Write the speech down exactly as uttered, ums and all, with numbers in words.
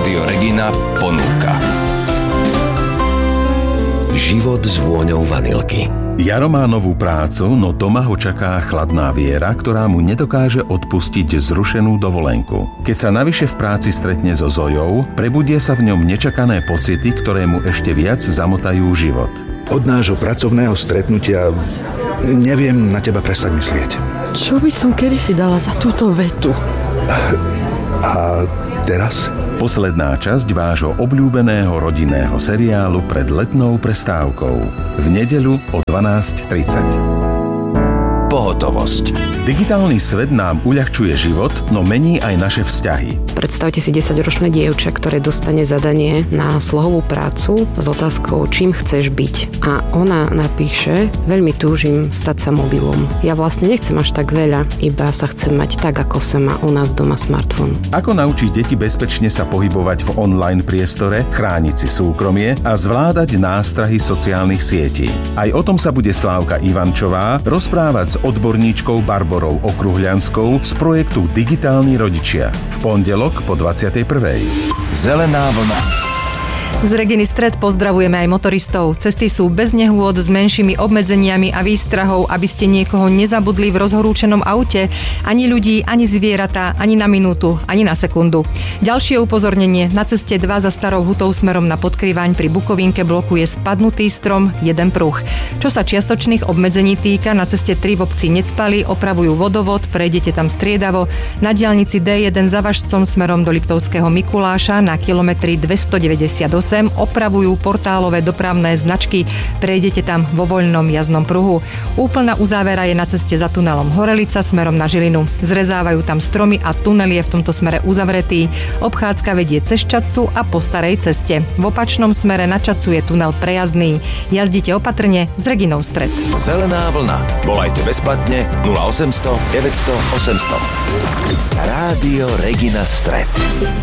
Rádio Regina ponúka Život s vôňou vanilky. Jaro má novú prácu, no doma ho čaká chladná Viera, ktorá mu nedokáže odpustiť zrušenú dovolenku. Keď sa navyše v práci stretne so Zojou, prebudia sa v ňom nečakané pocity, ktoré mu ešte viac zamotajú život. Od nášho pracovného stretnutia neviem na teba prestať myslieť. Čo by som kedysi dala za túto vetu? A teraz? Posledná časť vášho obľúbeného rodinného seriálu pred letnou prestávkou. V nedeľu o dvanásť tridsať. Pohotovosť. Digitálny svet nám uľahčuje život, no mení aj naše vzťahy. Predstavte si desaťročné dievča, ktoré dostane zadanie na slohovú prácu s otázkou, čím chceš byť. A ona napíše, veľmi túžim stať sa mobilom. Ja vlastne nechcem až tak veľa, iba sa chcem mať tak, ako sa má u nás doma smartfón. Ako naučiť deti bezpečne sa pohybovať v online priestore, chrániť si súkromie a zvládať nástrahy sociálnych sietí. Aj o tom sa bude Slávka Ivančová rozprávať s odborníčkou Barborou Okruhľanskou z projektu Digitálni rodičia. V pondelok po dvadsiatej prvej. Zelená vlna. Z Reginy Stred pozdravujeme aj motoristov. Cesty sú bez nehôd, s menšími obmedzeniami a výstrahou, aby ste niekoho nezabudli v rozhorúčenom aute. Ani ľudí, ani zvieratá, ani na minútu, ani na sekundu. Ďalšie upozornenie. Na ceste dva za Starou Hutou smerom na Podkryvaň pri Bukovínke blokuje spadnutý strom, jeden pruh. Čo sa čiastočných obmedzení týka, na ceste tri v obci Necpali opravujú vodovod, prejdete tam striedavo. Na diaľnici dé jeden za Važcom smerom do Liptovského Mikuláša na kilometri dvestodeväťdesiatosem opravujú portálové dopravné značky. Prejdete tam vo voľnom jazdnom pruhu. Úplná uzávera je na ceste za tunelom Horelica smerom na Žilinu. Zrezávajú tam stromy a tunel je v tomto smere uzavretý. Obchádzka vedie cez Čadcu a po starej ceste. V opačnom smere na Čadcu je tunel prejazdný. Jazdite opatrne s Reginou Stred. Zelená vlna. Volajte bezplatne nula osemsto deväťsto osemsto. Rádio Regina Stred.